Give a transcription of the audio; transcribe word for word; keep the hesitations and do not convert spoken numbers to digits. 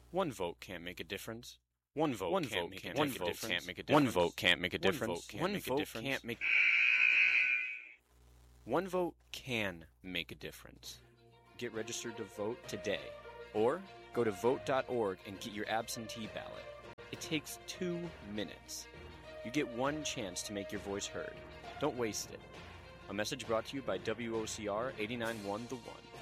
One vote can't make a difference. One vote One can't vote make can't a make a difference. difference. Can't make a One difference. vote can't make a One difference. vote can't One make a vote difference. can't make. One vote can make a difference. Get registered to vote today, or go to vote dot org and get your absentee ballot. It takes two minutes. You get one chance to make your voice heard. Don't waste it. A message brought to you by W O C R eighty-nine point one The One.